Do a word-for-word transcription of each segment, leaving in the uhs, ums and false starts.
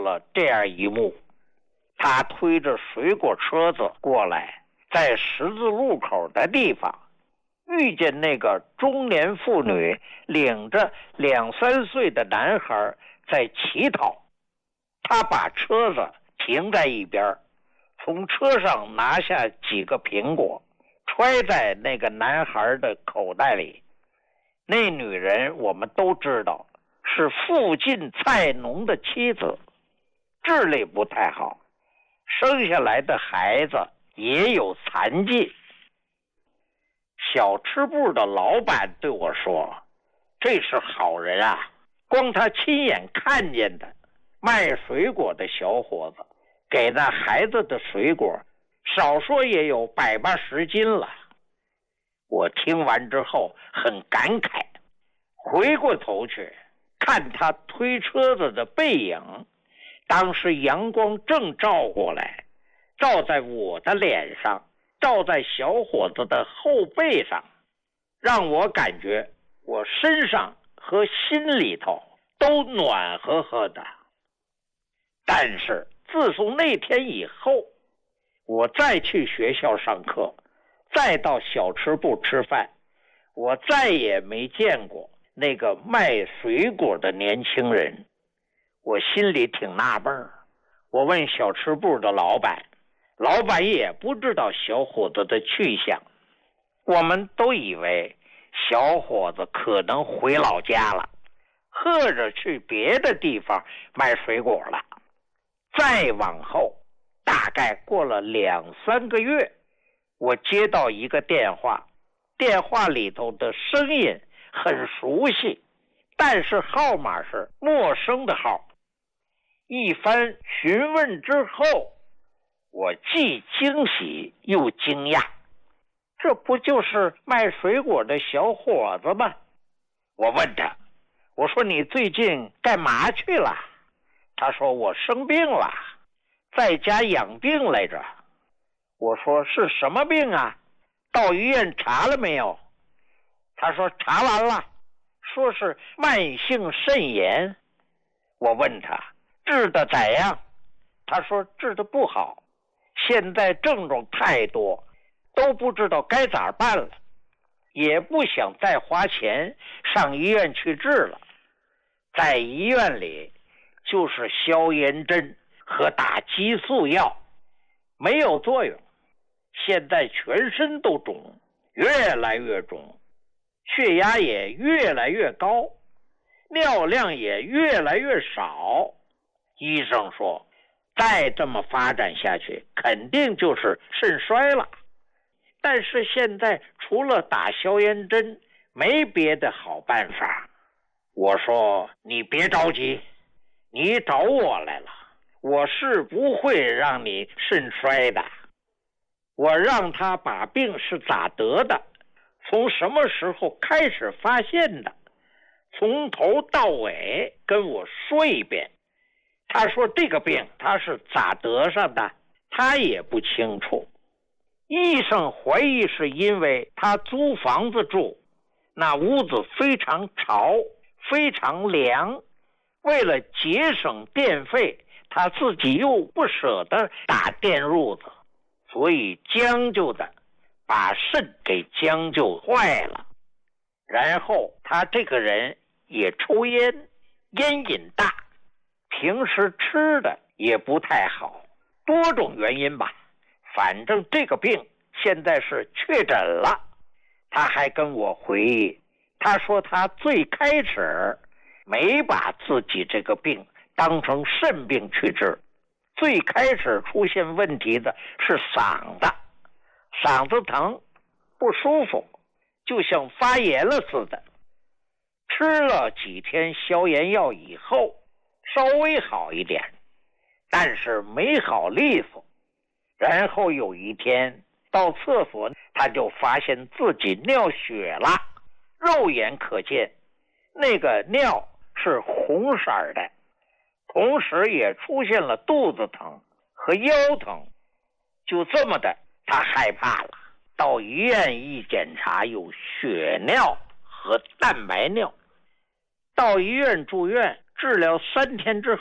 了这样一幕：他推着水果车子过来，在十字路口的地方遇见那个中年妇女领着两三岁的男孩在乞讨。他把车子停在一边，从车上拿下几个苹果，揣在那个男孩的口袋里。那女人我们都知道是附近菜农的妻子，智力不太好，生下来的孩子也有残疾。小吃部的老板对我说，这是好人啊，光他亲眼看见的卖水果的小伙子给那孩子的水果少说也有百八十斤了。我听完之后很感慨，回过头去看他推车子的背影，当时阳光正照过来，照在我的脸上，照在小伙子的后背上，让我感觉我身上和心里头都暖和和的。但是自从那天以后，我再去学校上课，再到小吃部吃饭，我再也没见过那个卖水果的年轻人。我心里挺纳闷，我问小吃部的老板，老板也不知道小伙子的去向。我们都以为小伙子可能回老家了，或者去别的地方卖水果了。再往后大概过了两三个月，我接到一个电话，电话里头的声音很熟悉，但是号码是陌生的号。一番询问之后，我既惊喜又惊讶，这不就是卖水果的小伙子吗？我问他，我说你最近干嘛去了？他说我生病了，在家养病来着。我说是什么病啊？到医院查了没有？他说查完了，说是慢性肾炎。我问他治得怎样？他说治得不好，现在症状太多，都不知道该咋办了，也不想再花钱上医院去治了。在医院里就是消炎针和打激素药，没有作用。现在全身都肿，越来越肿，血压也越来越高，尿量也越来越少。医生说再这么发展下去肯定就是肾衰了，但是现在除了打消炎针没别的好办法。我说你别着急，你找我来了，我是不会让你肾衰的。我让他把病是咋得的，从什么时候开始发现的，从头到尾跟我说一遍。他说这个病他是咋得上的，他也不清楚。医生怀疑是因为他租房子住，那屋子非常潮，非常凉，为了节省电费，他自己又不舍得打电褥子，所以将就的把肾给将就坏了。然后他这个人也抽烟，烟瘾大，平时吃的也不太好，多种原因吧，反正这个病现在是确诊了。他还跟我回忆，他说他最开始没把自己这个病当成肾病去治，最开始出现问题的是嗓子，嗓子疼不舒服，就像发炎了似的。吃了几天消炎药以后稍微好一点，但是没好利索。然后有一天到厕所，他就发现自己尿血了，肉眼可见，那个尿是红色的，同时也出现了肚子疼和腰疼。就这么的，他害怕了，到医院一检查，有血尿和蛋白尿。到医院住院治疗三天之后，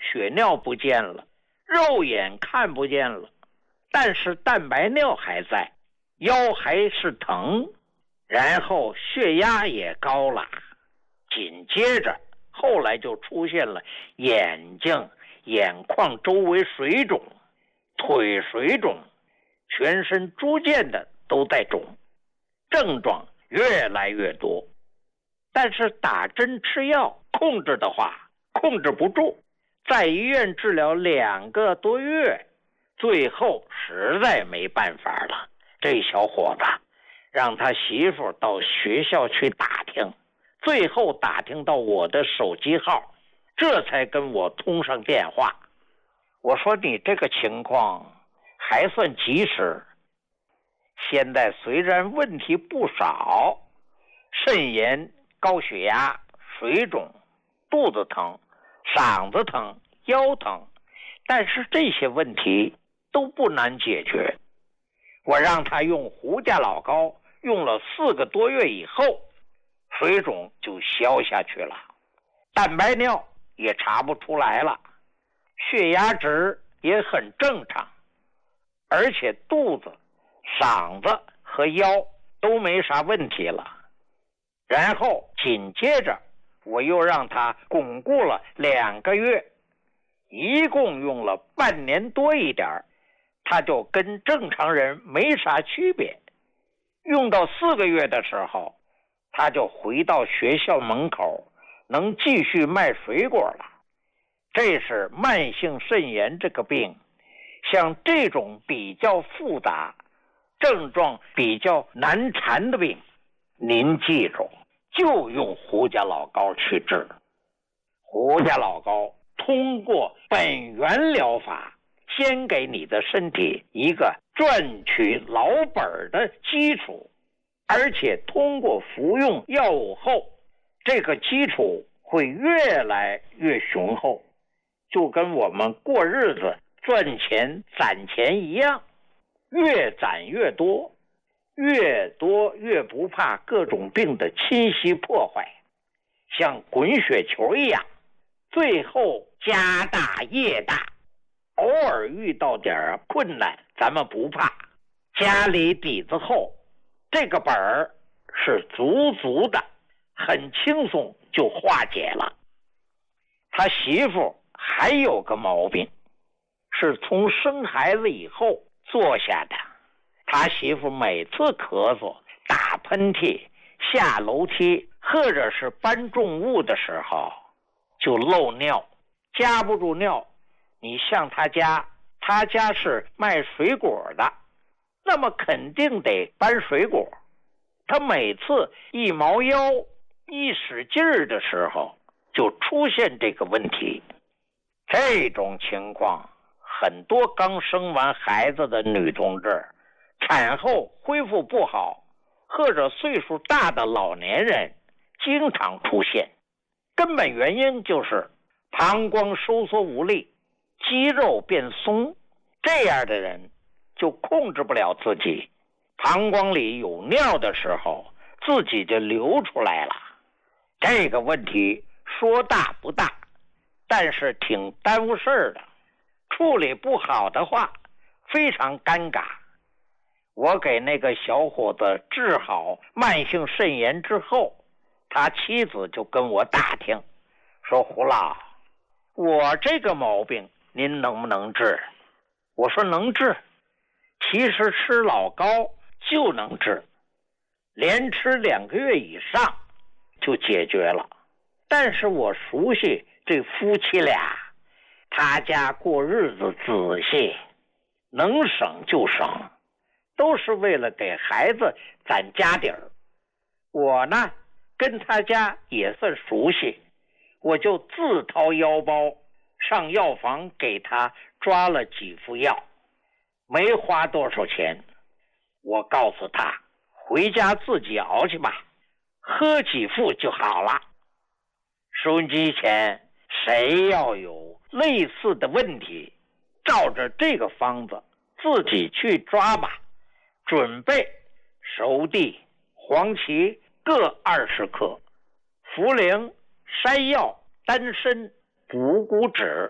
血尿不见了，肉眼看不见了，但是蛋白尿还在，腰还是疼，然后血压也高了，紧接着后来就出现了眼睛、眼眶周围水肿，腿水肿，全身逐渐的都在肿，症状越来越多。但是打针吃药控制的话控制不住，在医院治疗两个多月，最后实在没办法了，这小伙子让他媳妇到学校去打听，最后打听到我的手机号，这才跟我通上电话。我说你这个情况还算及时，现在虽然问题不少，肾炎、高血压、水肿、肚子疼、嗓子疼、腰疼，但是这些问题都不难解决。我让他用胡家老膏，用了四个多月以后，水肿就消下去了，蛋白尿也查不出来了，血压值也很正常，而且肚子、嗓子和腰都没啥问题了。然后紧接着我又让他巩固了两个月，一共用了半年多一点，他就跟正常人没啥区别。用到四个月的时候，他就回到学校门口，能继续卖水果了。这是慢性肾炎这个病，像这种比较复杂、症状比较难缠的病，您记住，就用胡家老膏去治。胡家老膏通过本源疗法，先给你的身体一个赚取老本的基础，而且通过服用药物后，这个基础会越来越雄厚，就跟我们过日子赚钱攒钱一样，越攒越多，越多越不怕各种病的侵袭破坏，像滚雪球一样，最后家大业大。偶尔遇到点困难咱们不怕，家里底子厚，这个本儿是足足的，很轻松就化解了。他媳妇还有个毛病，是从生孩子以后做下的。他媳妇每次咳嗽、打喷嚏、下楼梯或者是搬重物的时候就漏尿，夹不住尿。你像他家，他家是卖水果的，那么肯定得搬水果。他每次一猫腰、一使劲儿的时候，就出现这个问题。这种情况，很多刚生完孩子的女同志，产后恢复不好，或者岁数大的老年人，经常出现。根本原因就是膀胱收缩无力，肌肉变松，这样的人就控制不了自己，膀胱里有尿的时候自己就流出来了。这个问题说大不大，但是挺耽误事儿的，处理不好的话非常尴尬。我给那个小伙子治好慢性肾炎之后，他妻子就跟我打听，说胡老，我这个毛病您能不能治？我说能治，其实吃老膏就能治，连吃两个月以上就解决了。但是我熟悉这夫妻俩，他家过日子仔细，能省就省，都是为了给孩子攒家底儿。我呢，跟他家也算熟悉，我就自掏腰包上药房给他抓了几副药，没花多少钱。我告诉他回家自己熬去吧，喝几副就好了。收音机前谁要有类似的问题，照着这个方子自己去抓吧。准备熟地、黄芪各二十克，茯苓、山药、丹参、补骨脂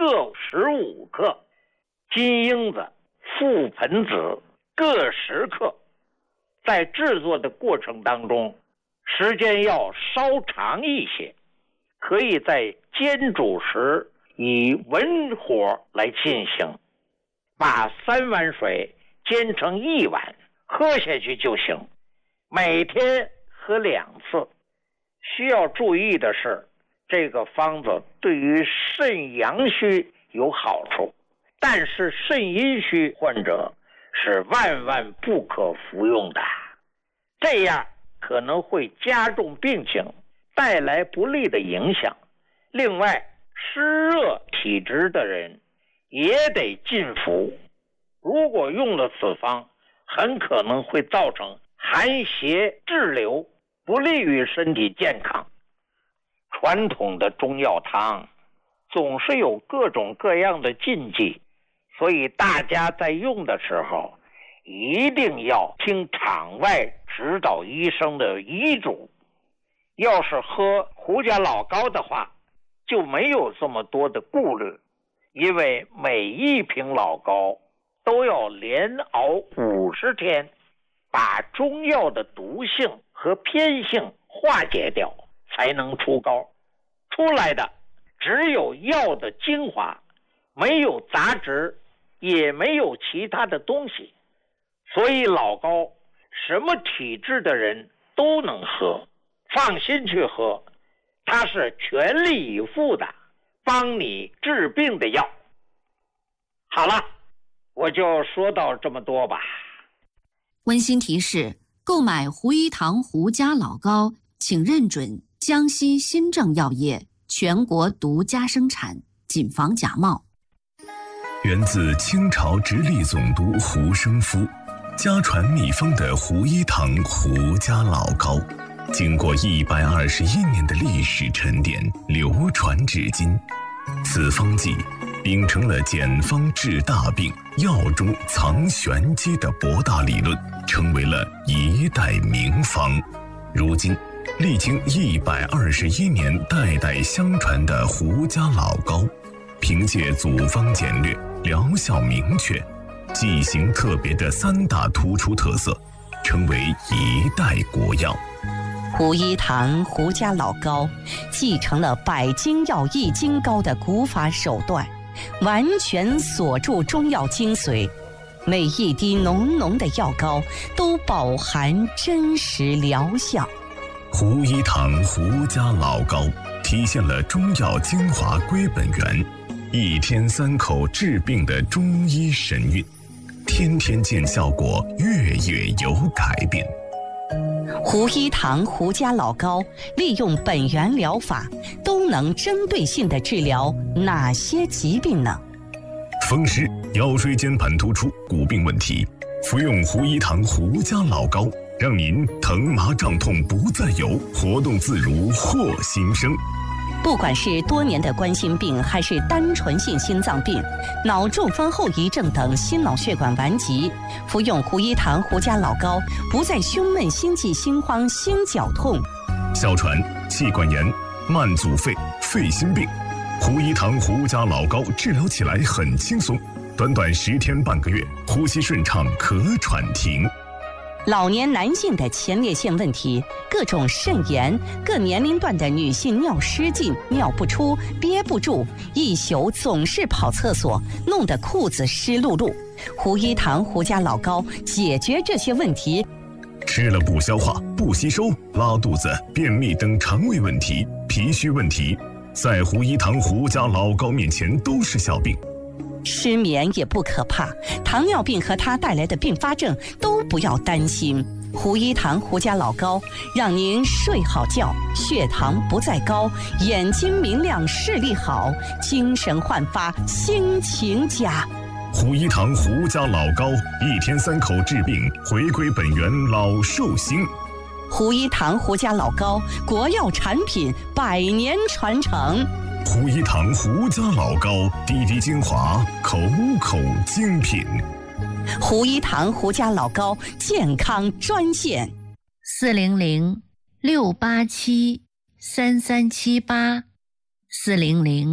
各十五克，金樱子、覆盆子各十克。在制作的过程当中，时间要稍长一些，可以在煎煮时以文火来进行，把三碗水煎成一碗，喝下去就行。每天喝两次。需要注意的是，这个方子对于肾阳虚有好处，但是肾阴虚患者是万万不可服用的，这样可能会加重病情，带来不利的影响。另外，湿热体质的人也得禁服，如果用了此方，很可能会造成寒邪滞留，不利于身体健康。传统的中药汤总是有各种各样的禁忌，所以大家在用的时候一定要听场外指导医生的医嘱。要是喝胡家老膏的话，就没有这么多的顾虑，因为每一瓶老膏都要连熬五十天，把中药的毒性和偏性化解掉，才能出膏。出来的只有药的精华，没有杂质，也没有其他的东西。所以老膏什么体质的人都能喝，放心去喝，它是全力以赴的帮你治病的药。好了，我就说到这么多吧。 温馨提示：购买胡一堂胡家老膏，请认准江西新政药业全国独家生产，谨防假冒。 源自清朝直隶总督胡生夫，家传秘方的胡一堂胡家老膏，经过一百二十一年的历史沉淀，流传至今。此方剂秉承了简方治大病、药中藏玄机的博大理论，成为了一代名方。如今历经一百二十一年代代相传的胡家老膏，凭借组方简略、疗效明确、剂型特别的三大突出特色，成为一代国药。 胡一堂胡家老膏继承了百金药益精膏的古法手段，完全锁住中药精髓，每一滴浓浓的药膏都饱含真实疗效。 胡一堂胡家老膏体现了中药精华归本源，一天三口治病的中医神韵，天天见效果，月月有改变。 胡一堂胡家老膏利用本源疗法，都能针对性地治疗哪些疾病呢？ 风湿、腰椎间盘突出、骨病问题，服用胡一堂胡家老膏，让您疼麻胀痛不再有，活动自如获新生。 不管是多年的冠心病，还是单纯性心脏病、脑中风后遗症等心脑血管顽疾，服用胡一堂胡家老膏，不再胸闷、心悸、心慌、心绞痛。 哮喘、气管炎、慢阻肺、肺心病，胡一堂胡家老膏治疗起来很轻松，短短十天半个月，呼吸顺畅，咳喘停。 老年男性的前列腺问题，各种肾炎，各年龄段的女性尿失禁、尿不出、憋不住，一宿总是跑厕所，弄得裤子湿漉漉。胡一堂胡家老膏解决这些问题。 吃了不消化、不吸收、拉肚子、便秘等肠胃问题、脾虚问题，在胡一堂胡家老膏面前都是小病。 失眠也不可怕，糖尿病和它带来的并发症都不要担心。胡一堂胡家老膏让您睡好觉，血糖不再高，眼睛明亮，视力好，精神焕发，心情佳。 胡一堂胡家老膏，一天三口治病，回归本源，老寿星。 胡一堂胡家老膏，国药产品，百年传承。 胡一堂胡家老膏，滴滴精华，口口精品。 胡一堂胡家老膏健康专线： 四零零六八七三三七八，四零零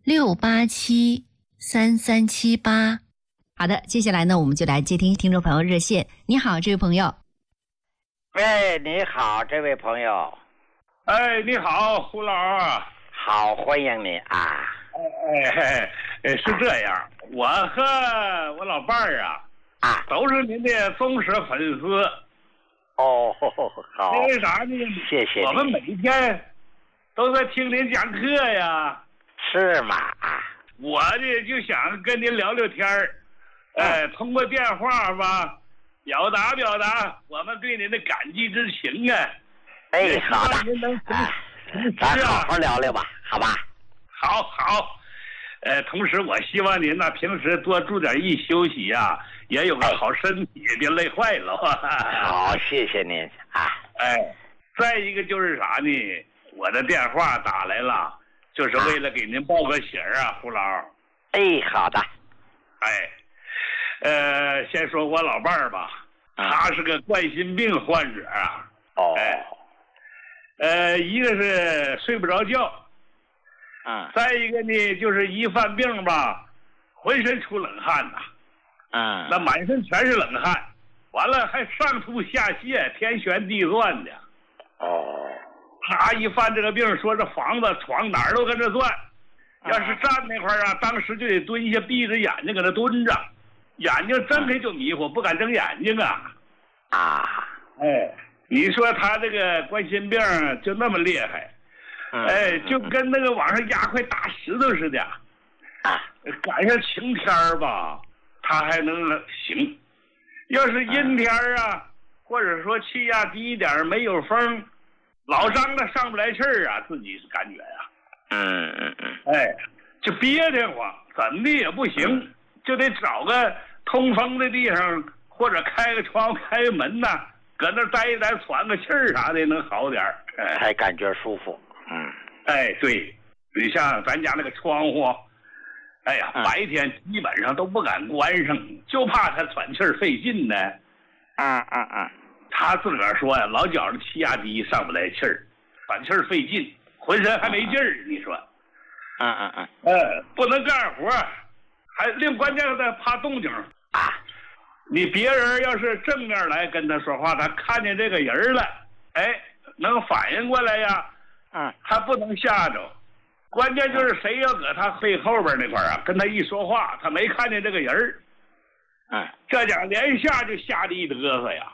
六八七三三七八。好的，接下来呢，我们就来接听听众朋友热线。你好，这位朋友。 喂，你好，这位朋友。 哎，你好，胡老啊。 好，欢迎你啊。 哎哎，是这样，我和我老伴儿啊， 啊， 都是您的忠实粉丝。 哦，好。 因为啥呢？ 谢谢你。 我们每天都在听您讲课呀。 是吗？啊。 我呢就想跟您聊聊天儿，哎，通过电话吧，表达表达我们对您的感激之情啊。 哎，好的， 您能啊，咱好好聊聊吧，好吧？ 好好，呃，同时我希望您呢平时多注点意休息呀、啊，也有个好身体，别累坏了。 好，谢谢您啊。 哎，再一个就是啥呢？我的电话打来了。就是为了给您报个喜儿啊，胡老。 哎，好的。 哎，呃，先说我老伴儿吧，他是个冠心病患者啊。 哦。 哎，呃，一个是睡不着觉， 嗯。 再一个呢，就是一犯病吧，浑身出冷汗呐。 嗯。 那满身全是冷汗，完了还上吐下泻，天旋地转的。 哦。 他一犯这个病，说这房子床哪儿都跟着转，要是站那块儿啊，当时就得蹲下，闭着眼睛搁那蹲着，眼睛睁开就迷糊，不敢睁眼睛啊。 啊， 哎，你说他这个冠心病就那么厉害，哎，就跟那个往上压块大石头似的。 啊， 赶上晴天儿吧，他还能行；要是阴天儿啊，或者说气压低一点，没有风。老张的上不来气儿啊，自己是感觉呀、啊， 嗯嗯嗯， 哎，就憋得慌，怎么的也不行，嗯、就得找个通风的地方，或者开个窗、开个门呐，搁那待一待，喘个气儿啥的，能好点儿， 哎，才感觉舒服。嗯， 哎，对，你像咱家那个窗户，哎呀， 嗯、 白天基本上都不敢关上，就怕他喘气儿费劲呢。 嗯嗯嗯。 他自个儿说呀，老觉着气压低，上不来气儿，喘气儿费劲，浑身还没劲儿。你说， 嗯嗯嗯， 呃，不能干活，还另关键的怕动静啊。 你别人要是正面来跟他说话，他看见这个人了，哎，能反应过来呀。 嗯， 他不能吓着。关键就是谁要搁他背后边那块啊，跟他一说话，他没看见这个人， 嗯， 这讲连下就吓得一嘚瑟呀。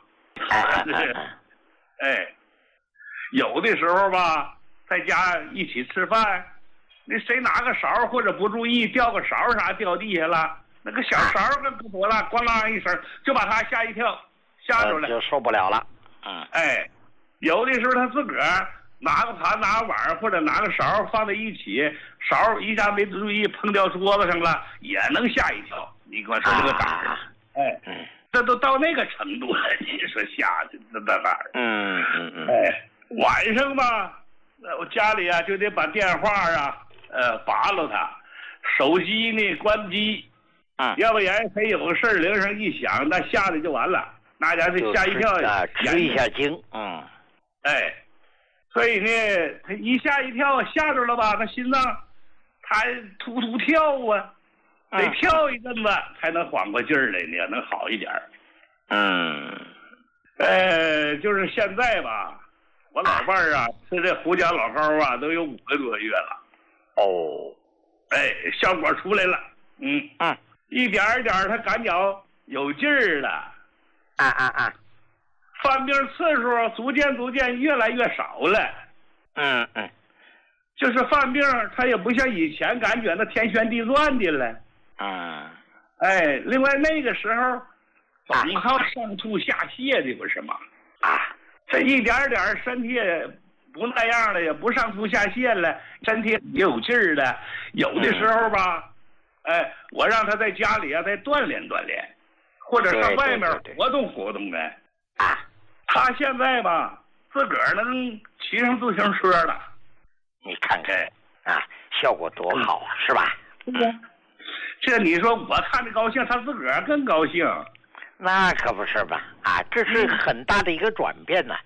哎，有的时候吧，在家一起吃饭，那谁拿个勺或者不注意掉个勺啥掉地下了，那个小勺跟不多了，咣啷一声就把他吓一跳，吓着了， 就受不了了。嗯， 哎，有的时候他自个儿拿个盘拿个碗或者拿个勺放在一起，勺一下没注意碰掉桌子上了，也能吓一跳。你给我说这个胆儿，哎，嗯。这都到那个程度了，你说吓的那那哪儿？ 嗯嗯嗯。 哎，晚上吧，我家里啊就得把电话啊，呃，拔了它，手机呢关机， 啊、嗯， 要不然他有个事儿铃声一响，那吓得就完了，那家是吓一跳， 啊，吃一下惊，嗯， 哎，所以呢，他一吓一跳，吓着了吧，他心脏他突突跳啊。得跳一阵子才能缓过劲儿来，也能好一点。 嗯， 呃，就是现在吧，我老伴儿啊吃这胡椒老膏啊，都有五个多月了。 哦， 哎，效果出来了。嗯嗯， 一点一点他感觉有劲儿了。 啊啊啊！ 犯病次数逐渐逐渐越来越少了。 嗯嗯， 就是犯病，他也不像以前感觉那天旋地转的了。 嗯， 哎，另外那个时候总好上吐下泻的，不是吗？ 啊， 这一点点身体不那样了，也不上吐下泻了，身体也有劲儿了。有的时候吧，嗯、哎，我让他在家里啊再锻炼锻炼，或者上外面活动活动的。 啊， 他现在吧自个儿能骑上自行车了， 你看看啊，效果多好啊，嗯、是吧？ 嗯。这你说我看着高兴，他自个儿更高兴， 那可不是吧？啊，这是很大的一个转变呢、啊。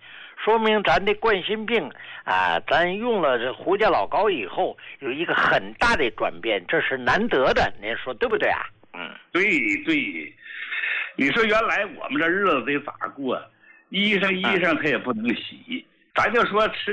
说明咱的冠心病啊，咱用了这胡家老膏以后有一个很大的转变，这是难得的，您说对不对啊？ 嗯，对对。你说原来我们这日子得咋过？衣裳衣裳他也不能洗，咱就说吃